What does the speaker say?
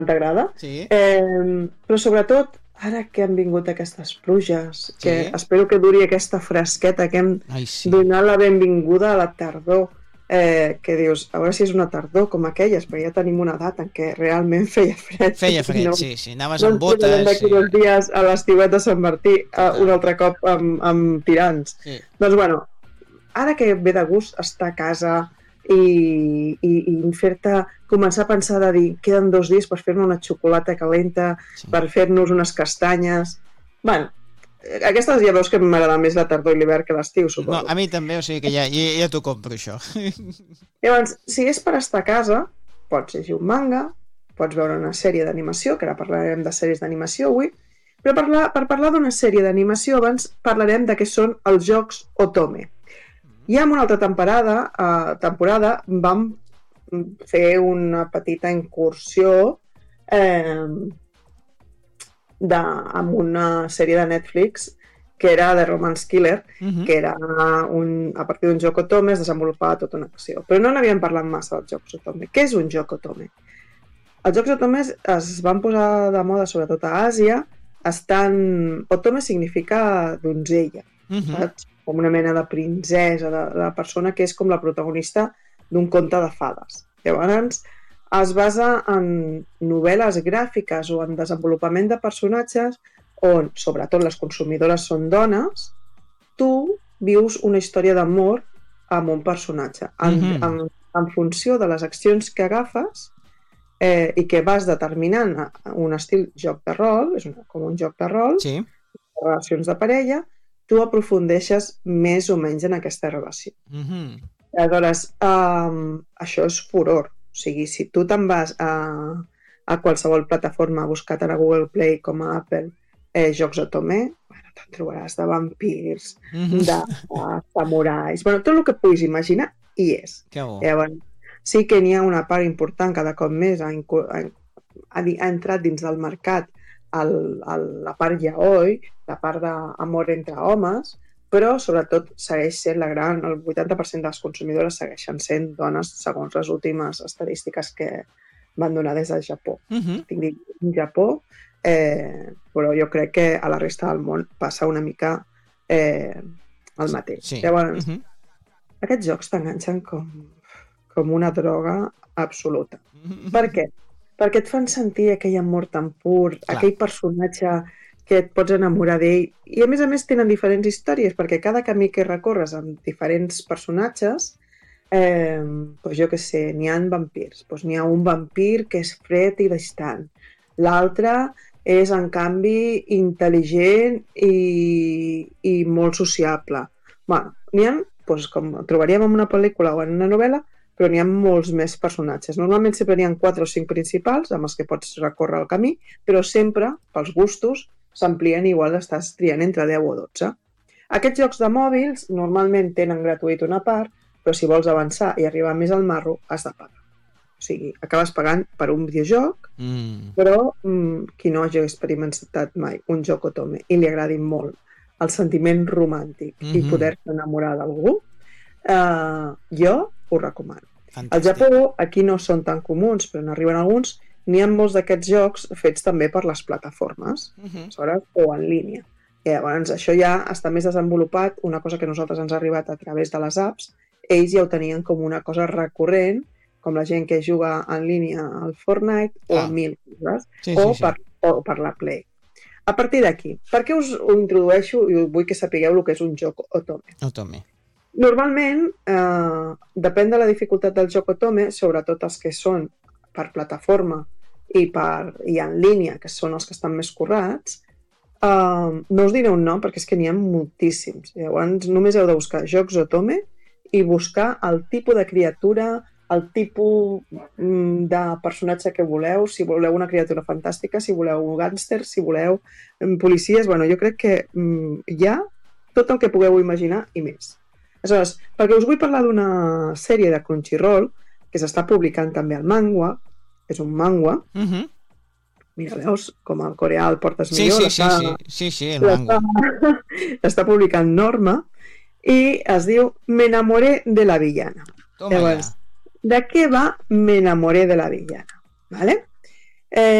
t'agrada. Sí. Però sobretot, ara que han vingut aquestes pluges, que Sí. espero que duri aquesta fresqueta, que hem Ai, sí. donat la benvinguda a la tardor, que dius, a veure si és una tardor com aquelles, perquè ja tenim una edat en què realment feia fred. Feia fred, no, sí. Anaves no amb ens posarem botes. d'aquí Sí. 2 dies a l'estiuet de Sant Martí Total. un altre cop amb tirants. Sí. Doncs bueno, ara que ve de gust estar a casa i fer-te començar a pensar de dir, queden 2 dies per fer-nos una xocolata calenta, Sí. per fer-nos unes castanyes. Bueno, aquestes ja veus que m'agrada més la tardor i l'hivern que l'estiu, No, suposo. a mi també, o sigui que ja t'ho compro, això. Llavors, si és per estar a casa, pots llegir un manga, pots veure una sèrie d'animació, que ara parlarem de sèries d'animació avui, però per parlar d'una sèrie d'animació abans parlarem de què són els jocs Otome. Ja en una altra temporada vam fer una petita incursió amb una sèrie de Netflix que era The Romance Killer, que era a partir d'un joc Otome es desenvolupava tota una acció. Però no n'havíem parlat massa dels jocs Otome. Què és un joc Otome? Els jocs Otome es van posar de moda sobretot a Àsia. Otome significa donzella, saps? Com una mena de princesa, de persona que és com la protagonista d'un conte de fades. Llavors, es basa en novel·les gràfiques o en desenvolupament de personatges on, sobretot, les consumidores són dones, tu vius una història d'amor amb un personatge. En funció de les accions que agafes i que vas determinant un estil joc de rol, és com un joc de rol, sí. Relacions de parella, tu aprofundeixes més o menys en aquesta relació. Aleshores, això és furor. O sigui, si tu te'n vas a qualsevol plataforma, buscat a Google Play com a Apple, jocs Otome, bueno, te'n trobaràs de vampirs, de samurais, bueno, tot el que puguis imaginar hi és. Que bo. Llavors, sí que n'hi ha una part important, cada cop més ha entrat dins del mercat la part yaoi, la part d'amor entre homes, però sobretot segueix sent el 80% de les consumidores segueixen sent dones segons les últimes estadístiques que van donar des del Japó. Estic dient Japó, però jo crec que a la resta del món passa una mica el mateix. Sí. Llavors, aquests jocs t'enganxen com una droga absoluta. Per què? Perquè et fan sentir aquell amor tan pur, aquell personatge que et pots enamorar d'ell, i a més tenen diferents històries, perquè cada camí que recorres amb diferents personatges, doncs jo què sé, n'hi ha vampirs, doncs n'hi ha un vampir que és fred i distant, l'altre és en canvi intel·ligent i molt sociable. Bueno, n'hi ha, doncs, com trobaríem en una pel·lícula o en una novel·la, però n'hi ha molts més personatges. Normalment sempre n'hi ha 4 o 5 principals amb els que pots recórrer el camí, però sempre, pels gustos, s'amplien, igual estàs triant entre 10 o 12. Aquests jocs de mòbils normalment tenen gratuït una part, però si vols avançar i arribar més al marro, has de pagar. O sigui, acabes pagant per un videojoc, però qui no hagi experimentat mai un joc Otome i li agradi molt el sentiment romàntic i poder-se enamorar d'algú, jo ho recomano. Fantàstic. Al Japó, aquí no són tan comuns, però n'arriben alguns, n'hi ha molts d'aquests jocs fets també per les plataformes, o en línia. I llavors això ja està més desenvolupat, una cosa que a nosaltres ens ha arribat a través de les apps, ells ja ho tenien com una cosa recurrent, com la gent que juga en línia al Fortnite o a 1000 coses, o per la Play. A partir d'aquí, per què us ho introdueixo i vull que sapigueu el que és un joc Otome? Normalment, depèn de la dificultat del joc Otome, sobretot els que són per plataforma i en línia, que són els que estan més currats, no us diré un nom perquè és que n'hi ha moltíssims. Llavors només heu de buscar jocs Otome i buscar el tipus de criatura, el tipus de personatge que voleu, si voleu una criatura fantàstica, si voleu un gàngster, si voleu policies, bueno, jo crec que hi ha tot el que pugueu imaginar i més. Aleshores, perquè us vull parlar d'una sèrie de Crunchyroll que s'està publicant també al manga, és un manga. Mira, veus com el coreà el portes millor. Sí, el manga. L'està publicant Norma i es diu Me enamoré de la villana. Toma. Llavors, de què va Me enamoré de la villana? ¿Vale? Eh,